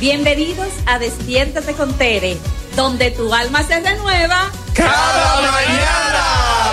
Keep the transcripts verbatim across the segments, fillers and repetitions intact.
Bienvenidos a Despiértate con Tere, donde tu alma se renueva cada mañana.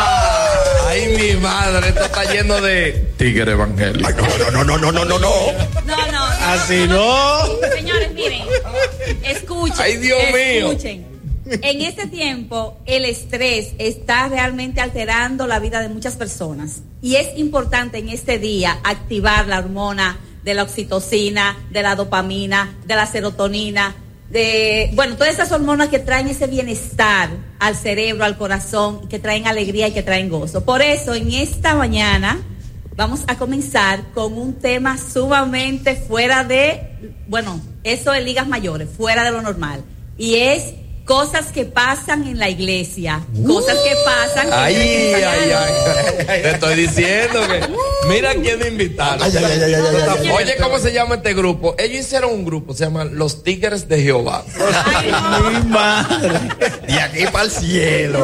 Ay, mi madre, esto está lleno de tigre evangélico. Ay, no, no, no, no, no, no, no. No, no. Así no. Señores, miren, escuchen. Ay, Dios mío. Escuchen. En este tiempo, el estrés está realmente alterando la vida de muchas personas. Y es importante en este día activar la hormona de la oxitocina, de la dopamina, de la serotonina, de, bueno, todas esas hormonas que traen ese bienestar al cerebro, al corazón, que traen alegría y que traen gozo. Por eso, en esta mañana vamos a comenzar con un tema sumamente fuera de, bueno, eso en ligas mayores, fuera de lo normal. Y es cosas que pasan en la iglesia, uh, cosas que pasan en ay, la iglesia. Ay, ay, ay, te estoy diciendo que mira quién me invitaron. Ay, ay, ay, ay, ay, ay, oye, ¿cómo se llama este grupo? Ellos hicieron un grupo, se llama Los Tigres de Jehová. Ay, no. Mi madre. De aquí para el cielo.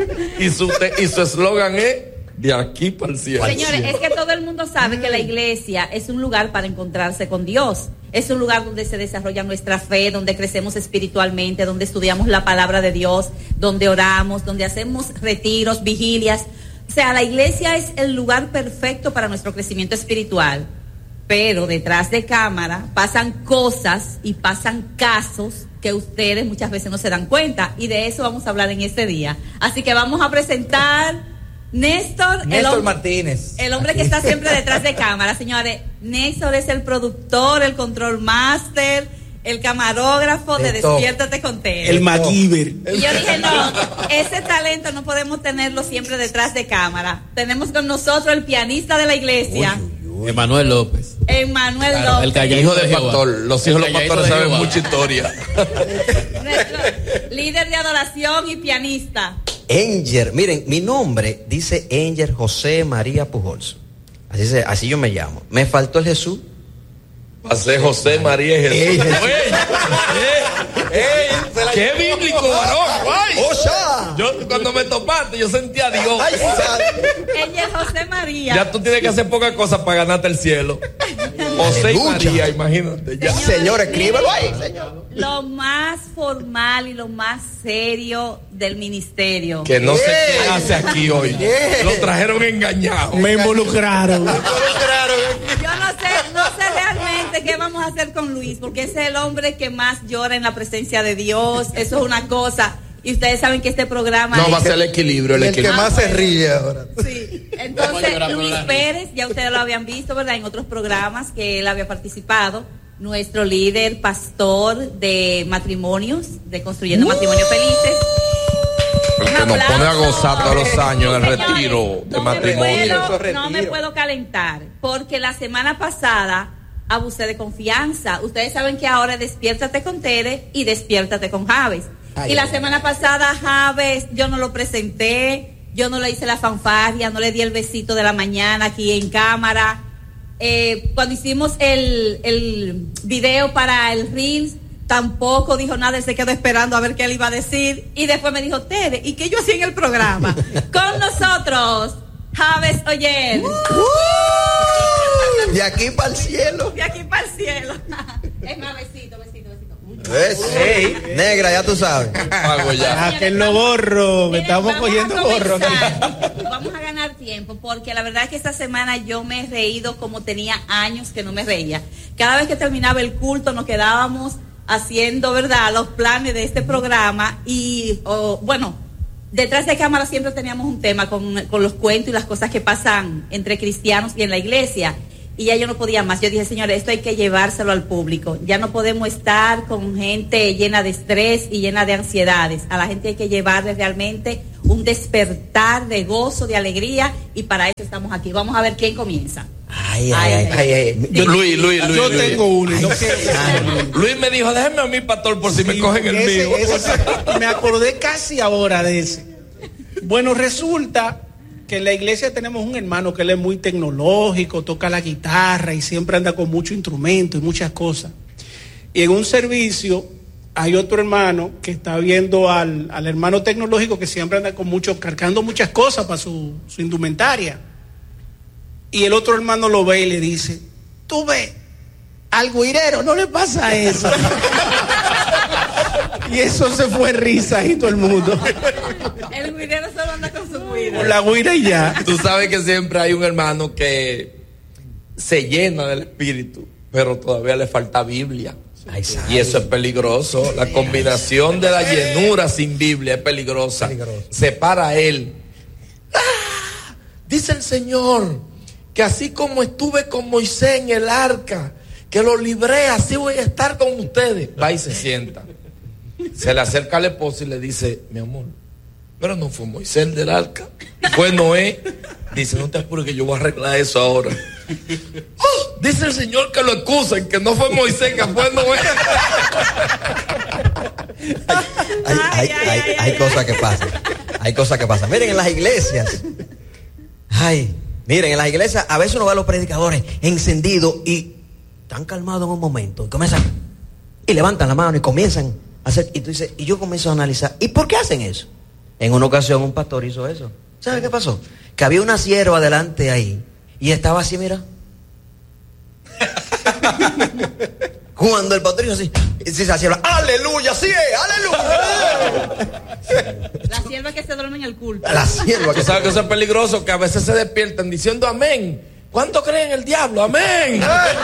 Y su y su eslogan es de aquí para el cielo. Señores, es que todo el mundo sabe que la iglesia es un lugar para encontrarse con Dios. Es un lugar donde se desarrolla nuestra fe, donde crecemos espiritualmente, donde estudiamos la palabra de Dios, donde oramos, donde hacemos retiros, vigilias. O sea, la iglesia es el lugar perfecto para nuestro crecimiento espiritual. Pero detrás de cámara pasan cosas y pasan casos que ustedes muchas veces no se dan cuenta. Y de eso vamos a hablar en este día. Así que vamos a presentar Néstor, Néstor el hombre, Martínez. El hombre que está siempre detrás de cámara, señores. Néstor es el productor, el control master, el camarógrafo de, de Despiértate con Tere. El MacGyver. Y yo dije, no, ese talento no podemos tenerlo siempre detrás de cámara. Tenemos con nosotros el pianista de la iglesia. Uy, uy, uy. Emanuel López. Emanuel Claro, López. El El hijo de Jehová. pastor. Los hijos de los pastores saben mucha historia. Nuestro líder de adoración y pianista. Enger, miren, mi nombre dice Enger José María Pujols. Así, se, así yo me llamo. Me faltó el Jesús. Pasé José María y Jesús. Ey, Ey, ey, ey, qué bíblico, varón. Ay. ¡Ocha! Yo cuando me topaste, yo sentía a Dios. Ay, Ella es José María. Ya tú tienes que hacer pocas cosas para ganarte el cielo. José y Aleluya. María, imagínate. Ya. Señor, Señor, escríbelo ahí, señor. Lo más formal y lo más serio del ministerio. Que no sé Ey. qué hace aquí hoy. Ey. Lo trajeron engañado. Me involucraron. Yo no sé, no sé realmente qué vamos a hacer con Luis, porque ese es el hombre que más llora en la presencia de Dios. Eso es una cosa. Y ustedes saben que este programa No, es... va a ser el equilibrio, el El que equilibrio. más se ríe ahora. Sí, entonces Luis Pérez, ya ustedes lo habían visto, ¿verdad? En otros programas que él había participado. Nuestro líder, pastor de matrimonios, de Construyendo Matrimonios Felices. El Un que nos pone a aplauso. gozar todos los años en el Señores, retiro de no me matrimonio. puedo- no me puedo calentar, porque la semana pasada abusé de confianza. Ustedes saben que ahora es Despiértate con Tere y Despiértate con Javes. Ay, y la ay, semana pasada Javes, yo no lo presenté, yo no le hice la fanfarria, no le di el besito de la mañana aquí en cámara. Eh, cuando hicimos el, el video para el Reels, tampoco dijo nada, él se quedó esperando a ver qué él iba a decir. Y después me dijo, Tere, ¿y qué yo hacía en el programa? Con nosotros, Javes Oyer. De aquí para el cielo. De aquí para el cielo. Es más, besito, besito, besito. ¿Ves? Ey, negra, ya tú sabes. Pago ya. Ah, que no gorro, que Miren, estamos vamos cogiendo a gorro. comenzar. Vamos a ganar tiempo, porque la verdad es que esta semana yo me he reído como tenía años que no me reía. Cada vez que terminaba el culto nos quedábamos haciendo, ¿verdad?, los planes de este programa y, oh, bueno, detrás de cámara siempre teníamos un tema con, con los cuentos y las cosas que pasan entre cristianos y en la iglesia. Y ya yo no podía más. Yo dije, señores, esto hay que llevárselo al público. Ya no podemos estar con gente llena de estrés y llena de ansiedades. A la gente hay que llevarle realmente un despertar de gozo, de alegría, y para eso estamos aquí. Vamos a ver quién comienza. Ay, ay, ay, ay, ay. Yo- Luis, Luis, Luis. Yo Luis. tengo uno. y no que- Luis me dijo, déjeme a mí, pastor, por si me Sí, cogen el ese- mío. ese- me acordé casi ahora de ese. Bueno, resulta que en la iglesia tenemos un hermano que él es muy tecnológico, toca la guitarra y siempre anda con mucho instrumento y muchas cosas. Y en un servicio hay otro hermano que está viendo al, al hermano tecnológico que siempre anda con mucho, cargando muchas cosas para su, su indumentaria. Y el otro hermano lo ve y le dice, tú ves, al guirero no le pasa eso. Y eso se fue risa y todo el mundo. El guirero solo anda con su guira. Con la guira y ya. Tú sabes que siempre hay un hermano que se llena del espíritu, pero todavía le falta Biblia. Ay, y eso es peligroso. La combinación de la llenura sin Biblia es peligrosa. Se para él. ¡Ah! Dice el Señor que así como estuve con Moisés en el arca, que lo libré, así voy a estar con ustedes. Va y se sienta. Se le acerca al esposo y le dice: mi amor, pero no fue Moisés el del arca, fue Noé. Dice: no te apures que yo voy a arreglar eso ahora. Oh, dice el Señor que lo excusen, que no fue Moisés, que fue Noé. Hay, hay, hay, hay, hay cosas que pasan. Hay cosas que pasan. Miren, en las iglesias. Ay, miren, en las iglesias a veces uno ve a los predicadores encendidos y están calmados en un momento. Y comienzan, y levantan la mano y comienzan a hacer. Y tú dices, y yo comienzo a analizar, ¿y por qué hacen eso? En una ocasión un pastor hizo eso. ¿Sabe qué pasó? Que había una sierva delante ahí y estaba así, mira. Cuando el pastor hizo así, dice la sierva: ¡aleluya! ¡Sí es! ¡Aleluya! La sierva que se duerme en el culto. La sierva que ¿Tú sabes que eso es peligroso? Que a veces se despiertan diciendo amén. ¿Cuánto creen en el diablo? Amén.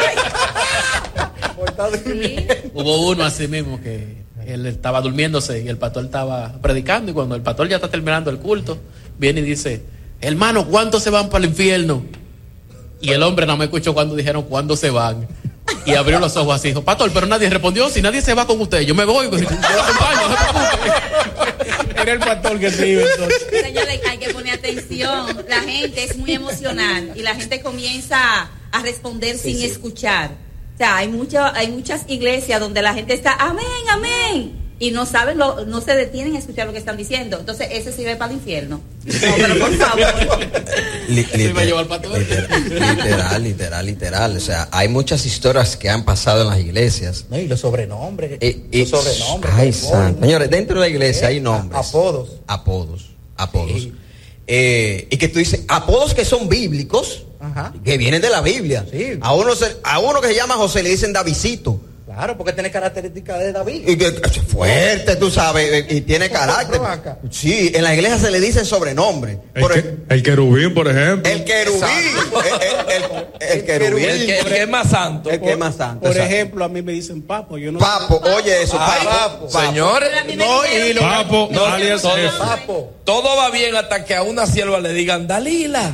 Sí. Hubo uno así mismo que él estaba durmiéndose y el pastor estaba predicando, y cuando el pastor ya está terminando el culto, viene y dice: hermano, ¿cuántos se van para el infierno? Y el hombre no me escuchó cuando dijeron cuándo se van. Y abrió los ojos así, dijo: pastor, pero nadie respondió. Si nadie se va con usted, yo me voy, yo lo acompaño, no se preocupe. Era el pastor que se iba entonces. Señores, hay que poner atención. La gente es muy emocional y la gente comienza a responder sí, sin sí. escuchar. O sea, hay mucha, hay muchas iglesias donde la gente está amén, amén, y no saben, lo, no se detienen a escuchar lo que están diciendo. Entonces ese sirve para el infierno. No, pero por favor. Literal, literal, literal, literal. O sea, hay muchas historias que han pasado en las iglesias. No, y los sobrenombres. Y, y, los sobrenombres. Ay, santo. Señores, dentro de la iglesia hay nombres. Apodos. Apodos. Apodos. Sí. Eh, y que tú dices, apodos que son bíblicos, ajá, que vienen de la Biblia. Sí. A uno se, a uno que se llama José le dicen Davidcito. Claro, porque tiene características de David. Y que es fuerte, tú sabes, y tiene carácter. Sí, en la iglesia se le dicen sobrenombre. El, por que, el, el querubín, por ejemplo. El querubín. el, el, el, el querubín. El que, el que es más santo. El que es más santo. Por exacto. ejemplo, a mí me dicen papo. Yo no papo, sé. oye eso, ah, papo. papo. Señores, no, y lo, papo, no, alias todo, F. papo. Todo va bien hasta que a una sierva le digan Dalila.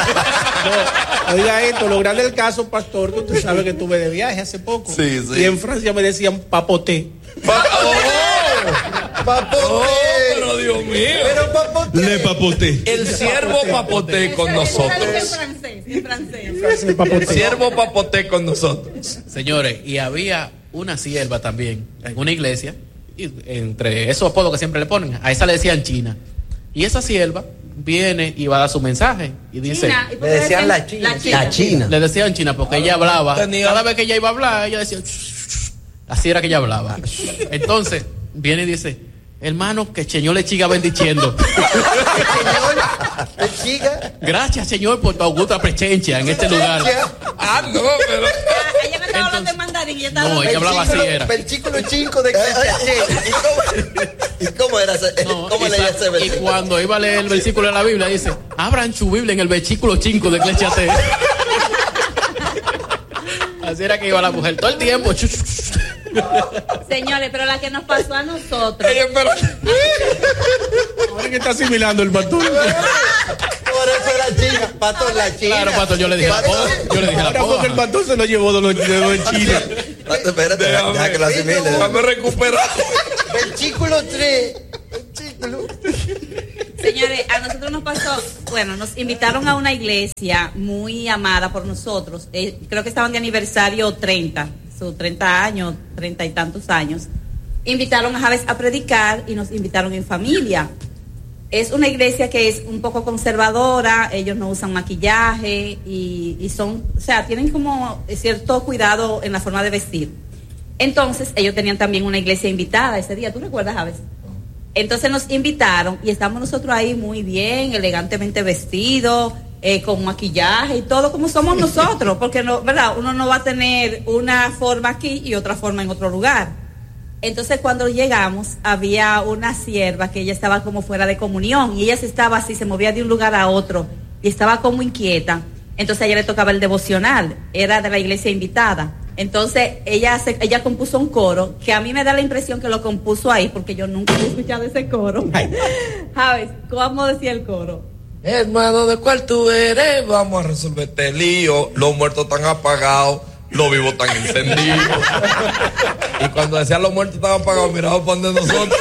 No, oiga esto, lo grande del caso, pastor, que usted sabe que estuve de viaje hace poco. Sí, sí. Y en Francia me decían papoté. Pa- oh, Papote. oh, pero Dios mío. Pero papote. Le papote. El siervo papoté con En nosotros. francés, en francés. El papoté. El siervo papoté con nosotros. Señores, y había una sierva también en una iglesia, y entre esos apodos que siempre le ponen, a esa le decían China. Y esa sierva viene y va a dar su mensaje y dice, China, ¿y por le qué decían dicen la China? La China. le decían China porque ella hablaba, Tenía- cada vez que ella iba a hablar, ella decía, así era que ella hablaba. Entonces, viene y dice, hermano, que el Señor le siga bendiciendo. El chica. Gracias, Señor, por tu augusta presencia en este lugar. Ah, no, pero. Ah, ella no estaba hablando en mandarín, ella estaba No, hablando ella hablaba así, era. Versículo cinco de ¿Y cómo, ¿Y cómo era ese? No, ¿Cómo y, leía sa- ese y versículo? cuando iba a leer el versículo de la Biblia, dice, abran su Biblia en el versículo cinco de Eclesiastés. Así era que iba la mujer todo el tiempo. Señores, pero la que nos pasó a nosotros. Ella, pero. Ahora que está asimilando el pastor. Por eso era China, pastor, la China. Claro, pastor, yo le dije la poja. Yo le dije la Ahora porque el poja. pastor se lo llevó de los de los chinos. Pastor, espérate, Déjame, deja que lo asimile. déjame recuperar. Versículo tres. Versículo. Señores, a nosotros nos pasó, bueno, nos invitaron a una iglesia muy amada por nosotros. Eh, creo que estaban de aniversario treinta, sus treinta años, treinta y tantos años. Invitaron a Javes a predicar y nos invitaron en familia. Es una iglesia que es un poco conservadora, ellos no usan maquillaje y, y son, o sea, tienen como cierto cuidado en la forma de vestir. Entonces, ellos tenían también una iglesia invitada ese día, ¿tú recuerdas, Javes? Entonces nos invitaron y estamos nosotros ahí muy bien, elegantemente vestidos, eh, con maquillaje y todo como somos nosotros, porque no, ¿verdad? Uno no va a tener una forma aquí y otra forma en otro lugar. Entonces cuando llegamos había una sierva que ella estaba como fuera de comunión y ella se estaba así, se movía de un lugar a otro y estaba como inquieta. Entonces a ella le tocaba el devocional, era de la iglesia invitada. Entonces ella se, ella compuso un coro que a mí me da la impresión que lo compuso ahí porque yo nunca he escuchado ese coro. ¿Sabes cómo decía el coro? Hermano, ¿de cuál tú eres? Vamos a resolver este lío. Los muertos están apagados, los vivos están encendidos. Y cuando decían los muertos están apagados, miraban para donde nosotros.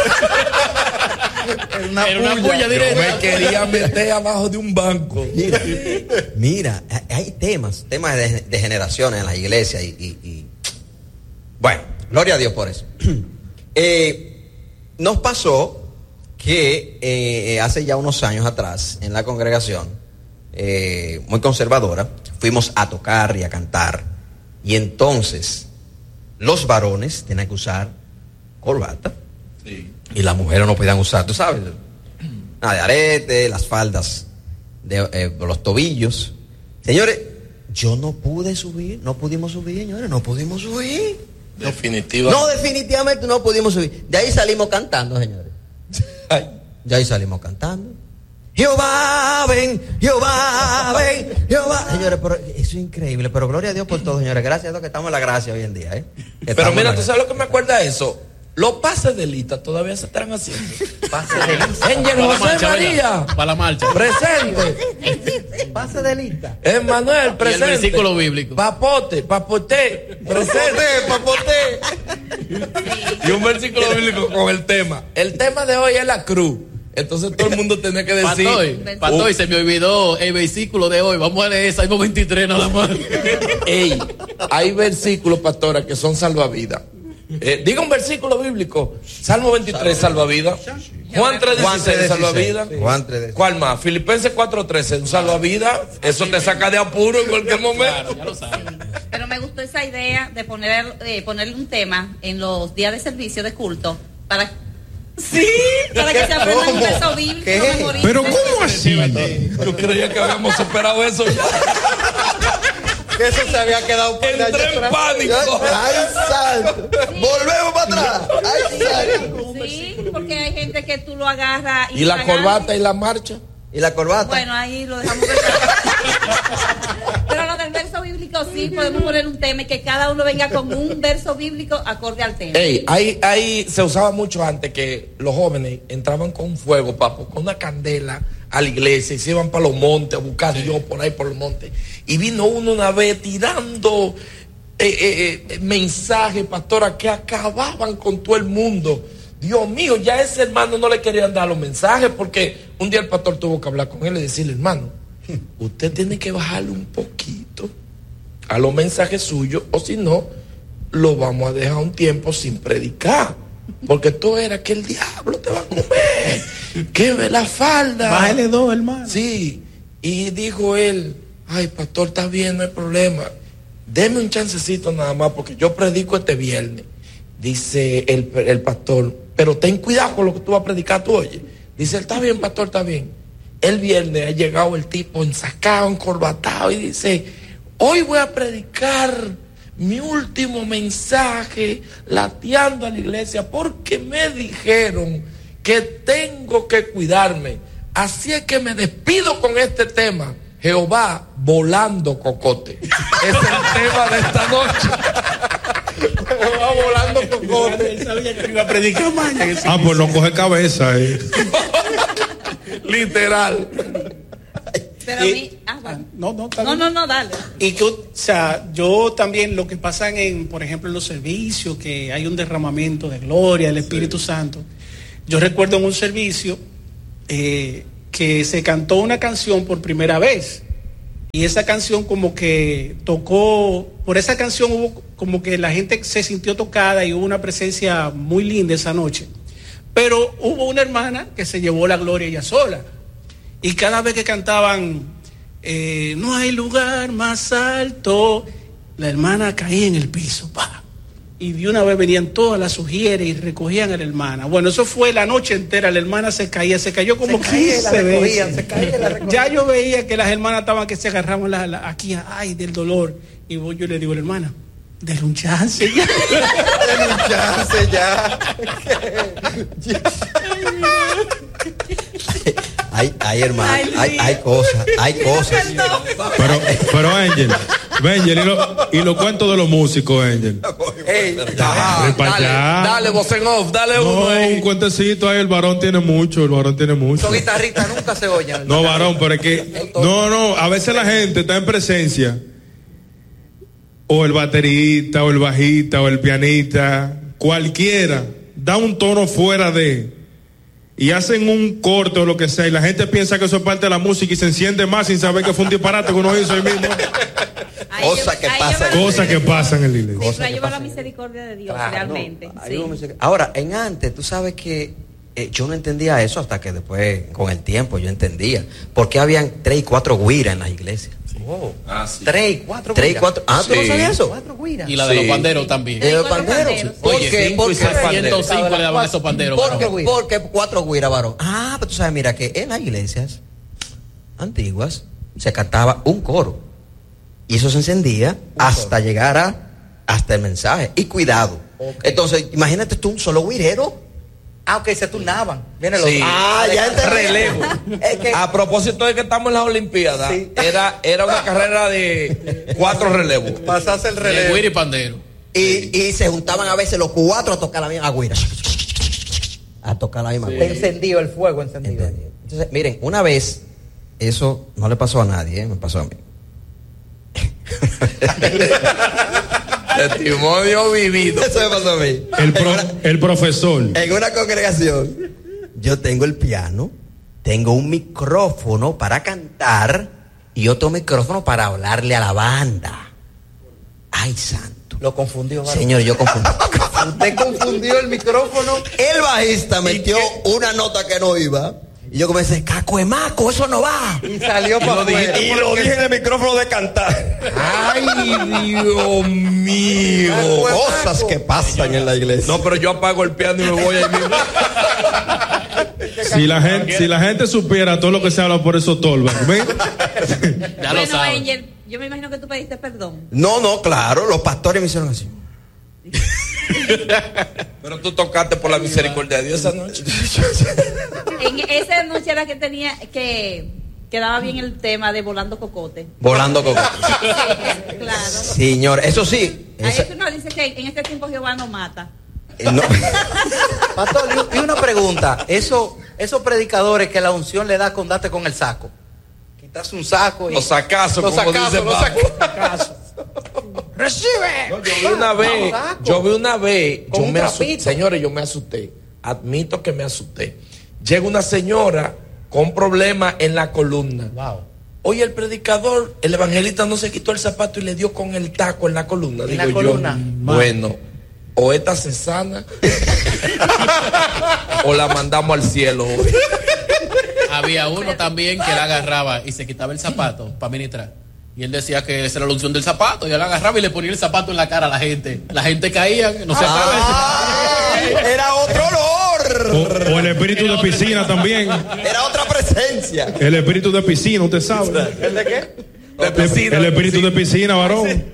Una, una puya directa. Yo me quería meter abajo de un banco. Mira, mira, hay temas, temas de, de generaciones en la iglesia y, y, y bueno, gloria a Dios por eso. Eh, nos pasó que eh, hace ya unos años atrás en la congregación eh, muy conservadora fuimos a tocar y a cantar y entonces los varones tenían que usar corbata. Sí. Y las mujeres no podían usar, tú sabes, nada de arete, las faldas de eh, los tobillos. Señores, yo no pude subir, no pudimos subir, señores, no pudimos subir. Definitivamente. No, definitivamente no pudimos subir. De ahí salimos cantando, señores. Ay. De ahí salimos cantando. Jehová, ven, Jehová, ven, Jehová. Señores, pero eso es increíble, pero gloria a Dios por todo, señores. Gracias a Dios que estamos en la gracia hoy en día, ¿eh? Pero mira, ¿tú sabes lo que me acuerda de eso? Los pases de lista todavía se estarán haciendo. Pase de lista. Ángel José María. Para la marcha. Presente. Pase de lista. Emmanuel, presente. Y el versículo bíblico. Papote, papote, presente, papote. Y un versículo bíblico con el tema. El tema de hoy es la cruz. Entonces todo el mundo tenía que decir. Patoy, Patoy, se me olvidó el versículo de hoy. Vamos a leer Salmo veintitrés nada más. Ey, hay versículos, pastora, que son salvavidas. Eh, diga un versículo bíblico. Salmo veintitrés, salvavidas. Juan tres dieciséis, salvavidas. Juan tres dieciséis. ¿Cuál más? Filipenses cuatro trece, un salvavidas. Eso te saca de apuro en cualquier momento. Claro, ya lo saben. Pero me gustó esa idea de poner eh, ponerle un tema en los días de servicio de culto para sí, para que se aprendan un verso bíblico. Memorícense. Pero ¿cómo así? Yo creía que habíamos superado eso ya. Que eso se había quedado por Entré allá en atrás. pánico. Ay, santo. Volvemos para atrás. Ay, santo. Sí, porque hay gente que tú lo agarras ¿Y la corbata y la marcha? ¿Y la corbata? Bueno, ahí lo dejamos. Pero lo del verso bíblico sí, podemos poner un tema y que cada uno venga con un verso bíblico acorde al tema. Ey, ahí, ahí se usaba mucho antes que los jóvenes entraban con fuego, papo, con una candela a la iglesia y se iban para los montes a buscar a Dios por ahí por los montes. Y vino uno una vez tirando eh, eh, eh, mensajes, pastora, que acababan con todo el mundo. Dios mío, ya ese hermano no le querían dar los mensajes porque un día el pastor tuvo que hablar con él y decirle, hermano, usted tiene que bajarle un poquito a los mensajes suyos o si no, lo vamos a dejar un tiempo sin predicar. Porque todo era que el diablo te va a comer, que ve la falda. Bájale dos, hermano. Sí, y dijo él, ay, pastor, está bien, no hay problema. Deme un chancecito nada más porque yo predico este viernes. Dice el, el pastor, pero ten cuidado con lo que tú vas a predicar tú, oye. Dice, está bien, pastor, está bien. El viernes ha llegado el tipo ensacado, encorbatado y dice, hoy voy a predicar mi último mensaje lateando a la iglesia porque me dijeron que tengo que cuidarme. Así es que me despido con este tema. Jehová volando cocote. Es el tema de esta noche. Jehová volando cocote. Él sabía que iba a predicar mañana. Ah, pues no coge cabeza, eh. Literal. Pero a Y- mí, ah, bueno. No, no, está No, bien. no, no, dale. Y que, o sea, yo también lo que pasa en, por ejemplo, en los servicios, que hay un derramamiento de gloria del Espíritu Santo. Yo recuerdo en un servicio eh, que se cantó una canción por primera vez. Y esa canción como que tocó, por esa canción hubo como que la gente se sintió tocada y hubo una presencia muy linda esa noche. Pero hubo una hermana que se llevó la gloria ella sola. Y cada vez que cantaban, eh, no hay lugar más alto, la hermana caía en el piso, pa. y de una vez venían todas las ujieres y recogían a la hermana. Bueno, eso fue la noche entera, la hermana se caía, se cayó como Se caía, la quince recogían, veces. se caía, la recogían. Ya yo veía que las hermanas estaban que se agarraban la, la- aquí, ay, del dolor. Y voy, yo le digo, hermana, denle un chance ya. Denle un chance ya. Hay, hay hermano, Ay, hay, sí. hay cosas, hay cosas. Pero, pero Ángel, Ángel, y, lo- y los cuentos de los músicos, Ángel. Ey, Ah, Ven pa' dale, allá. dale, voz en off, dale No, uno ahí. un cuentecito ahí, el varón tiene mucho, el varón tiene mucho. Los guitarristas nunca se oyen. No, varón, pero es que, no, no, a veces la gente está en presencia, o el baterista, o el bajista, o el pianista, cualquiera, da un tono fuera de, y hacen un corte o lo que sea, y la gente piensa que eso es parte de la música y se enciende más sin saber que fue un disparate que uno hizo ahí mismo. Ahí Cosa yo- que ahí pasa. yo me- Cosas que pasan en la iglesia. Sí, Cosas pero ahí que lleva la pasan. misericordia de Dios, Claro, realmente. no, sí. hay un miseric- Ahora, en antes, tú sabes que eh, yo no entendía eso hasta que después, con el tiempo, yo entendía. Porque habían tres y cuatro guiras en las iglesias. Oh. Ah, sí. Tres, cuatro. Tres y guiras. cuatro. Ah, ¿tú no Sí. sabías eso? Cuatro guiras. Y la de Sí. los panderos también. Sí. ¿Y los cuatro panderos? panderos. ¿Por Oye, qué? cinco y Porque, seis ciento cinco le daban esos panderos. porque, varón. porque cuatro guiras, varón. Ah, pero tú sabes, mira, que en las iglesias antiguas se cantaba un coro. Y eso se encendía hasta llegar a, hasta el mensaje. Y cuidado. Ok. Entonces, imagínate tú un solo guirero. Ah, ok, se turnaban. Viene los Sí. Ah, ya entendí. Relevo. Es que- A propósito de que estamos en las Olimpiadas, Sí. era, era una carrera de cuatro relevos. pasarse el El relevo. güiro y pandero. Y, y se juntaban a veces los cuatro a tocar la misma guira. A tocar la misma guira. Encendido el fuego, encendido. ¿Entendí? Entonces, miren, una vez, eso no le pasó a nadie, ¿eh? Me pasó a mí. Testimonio vivido. Eso me pasó a mí. El, pro- en, una, el profesor. en una congregación, yo tengo el piano, tengo un micrófono para cantar y otro micrófono para hablarle a la banda. Ay, santo. Lo confundió, varón. Señor, yo confundí. Usted confundió el micrófono. El bajista metió una nota que no iba. Y yo comencé, caco de maco, eso no va. Y salió para afuera. Y lo dije en el micrófono de cantar. Ay, Dios mío. Cosas que pasan en la iglesia. No, pero yo apago el piano y me voy ahí mismo. Si la gente, si la gente supiera todo lo que se habla por esos tolvas, ¿ven? Ya lo Bueno, saben. Angel, yo me imagino que tú pediste perdón. No, no, claro, los pastores me hicieron así. Pero tú tocaste por la misericordia de Dios esa noche. En esa noche era que tenía que quedaba bien el tema de volando cocote. Volando con. Sí, claro. Señor, eso sí. Ahí esa- es que uno dice que en este tiempo Jehová no mata. eh, no. Pastor, y y una pregunta. Eso, esos predicadores que la unción le da con date con el saco. Quitas un saco y. Los sacazos, Los como sacazos, dice los Paco. sacazos. ¡Recibe! No, yo vi una vez, yo vi una vez, Con yo un me asusté, trapito. señores, yo me asusté, admito que me asusté. Llega una señora con problemas en la columna. Wow. Oye, el predicador, el evangelista no se quitó el zapato y le dio con el taco en la columna. ¿En Digo la yo, columna? bueno, o esta se sana o la mandamos al cielo. Había uno también que la agarraba y se quitaba el zapato para ministrar. Y él decía que esa era la unción del zapato. Y él agarraba y le ponía el zapato en la cara a la gente. La gente caía, no se Ay, era otro O, olor. o el espíritu de piscina también. Era otra presencia. El espíritu de piscina, usted sabe. ¿El de qué? De piscina, El de espíritu piscina. de piscina, varón.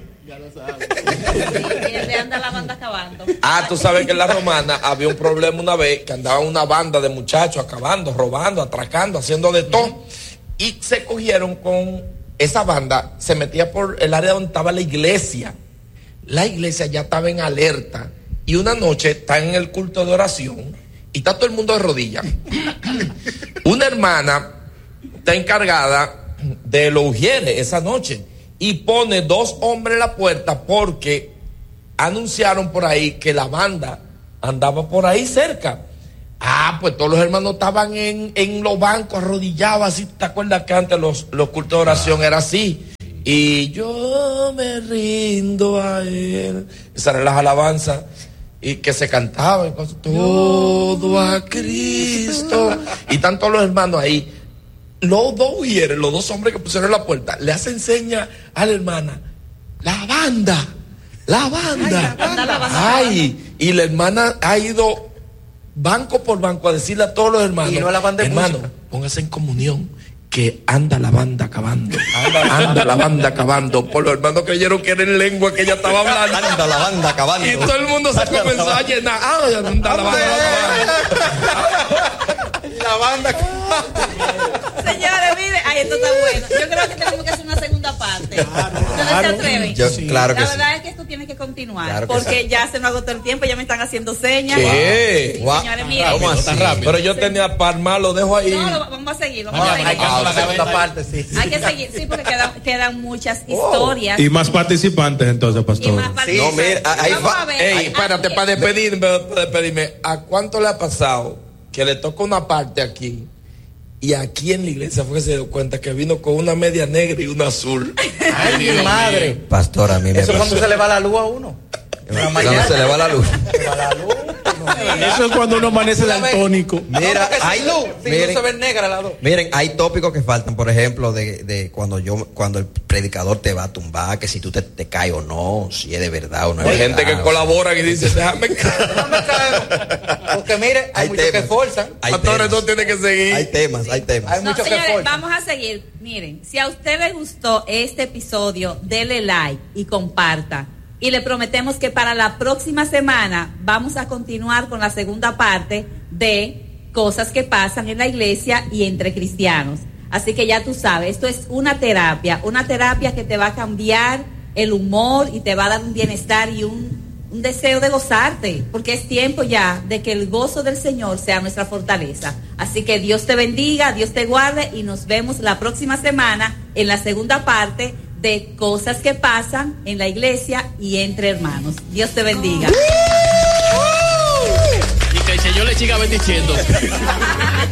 Y él le anda la banda acabando. Ah, tú sabes que en la romana había un problema una vez que andaba una banda de muchachos acabando, robando, atracando, haciendo de todo. Y se cogieron con esa banda, se metía por el área donde estaba la iglesia. La iglesia ya estaba en alerta. Y una noche está en el culto de oración y está todo el mundo de rodillas. Una hermana está encargada de los ujieres esa noche y pone dos hombres en la puerta porque anunciaron por ahí que la banda andaba por ahí cerca. Ah, pues todos los hermanos estaban en, en los bancos arrodillados, así. ¿Te acuerdas que antes los, los cultos de oración era así? Y yo me rindo a él. Esas eran las alabanzas y que se cantaban. Todo a Cristo. Y están todos los hermanos ahí. Los dos ujieres, los dos hombres que pusieron en la puerta, le hacen seña a la hermana. La banda La banda. Ay, la banda. Ay, y la hermana ha ido banco por banco a decirle a todos los hermanos, y no la banda de hermano, música. póngase en comunión, que anda la banda acabando. Anda la banda acabando. Por los hermanos creyeron que era en lengua que ella estaba hablando. Anda la banda acabando. Y todo el mundo se comenzó a llenar. Ah, anda la banda acabando. La banda. Señores, mire, ay, esto está bueno. Yo creo que tenemos que hacer una segunda parte. Claro, ¿Ustedes claro. se atreven? Yo- Sí. claro que La sí. verdad es que esto tiene que continuar. Claro que porque sí. ya se nos agotó el tiempo, ya me están haciendo señas. ¿Qué? Sí, Guau. señores, miren. ¿Cómo así? Tan rápido. Pero yo tenía Parma, lo dejo ahí. No, lo- vamos a seguir, vamos Vamos a a seguir. Hay que hacer la segunda parte, sí. Hay que seguir, sí, porque quedan, quedan muchas Oh. historias. Y más participantes entonces, y pastor. más No, participantes. mira, ahí Vamos va- a ver. Ey, espérate, Ah, para despedirme, para despedirme, ¿a cuánto le ha pasado que le toca una parte aquí y aquí en la iglesia fue que se dio cuenta que vino con una media negra y una azul? Ay, mi Dios madre. mío. Pastor, a mí me Eso es pasó. cuando se le va la luz a uno. Una Cuando mañana. se le va la luz. Se va la luz. Eso es cuando uno amanece daltónico. Mira, hay hay luz. Sin luz miren, se ve negra la luz. miren, hay tópicos que faltan, por ejemplo, de, de cuando yo, cuando el predicador te va a tumbar, que si tú te, te caes o no, si es de verdad o no es Hay verdad. gente que colabora y dice, déjame No me caemos. Porque mire, hay, Hay muchos que temas. forzan. Hay pastores, temas. no tiene que seguir. Hay temas, hay temas. Hay No, muchos que señores, forzan. vamos a seguir. Miren, si a usted le gustó este episodio, dele like y comparta. Y le prometemos que para la próxima semana vamos a continuar con la segunda parte de cosas que pasan en la iglesia y entre cristianos. Así que ya tú sabes, esto es una terapia, una terapia que te va a cambiar el humor y te va a dar un bienestar y un, un deseo de gozarte, porque es tiempo ya de que el gozo del Señor sea nuestra fortaleza. Así que Dios te bendiga, Dios te guarde y nos vemos la próxima semana en la segunda parte de cosas que pasan en la iglesia y entre hermanos. Dios te bendiga. Y que el Señor le siga bendiciendo.